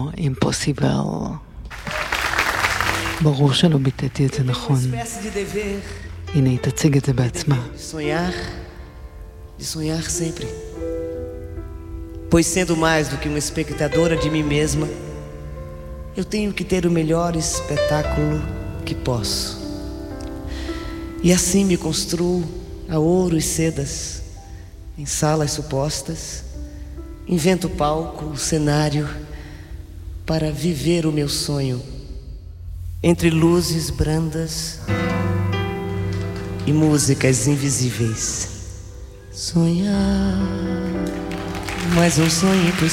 Impossible. ברור שלא ביטאתי את זה נכון. הנה היא תציג את זה בעצמה. De sonhar sempre. Pois sendo mais do que uma espectadora de mim mesma, eu tenho que ter o melhor espetáculo que posso. E assim me construo a ouro e sedas, em salas supostas, invento o palco, o cenário, para viver o meu sonho, entre luzes brandas e músicas invisíveis. Sonhar, mas um sonho impossível.